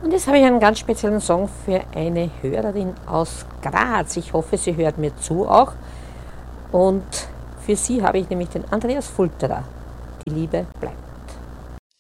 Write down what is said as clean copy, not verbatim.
Und jetzt habe ich einen ganz speziellen Song für eine Hörerin aus Graz. Ich hoffe, sie hört mir zu auch. Und für sie habe ich nämlich den Andreas Fulterer. Die Liebe bleibt.